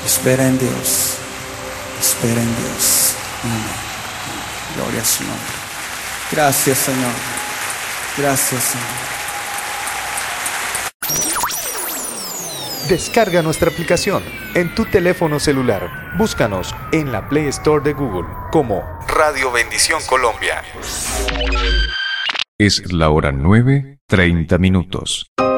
Espera en Dios. Espera en Dios. Amén. Gloria a su nombre. Gracias, Señor. Gracias, Señor. Descarga nuestra aplicación en tu teléfono celular. Búscanos en la Play Store de Google como Radio Bendición Colombia. Es la hora 9:30.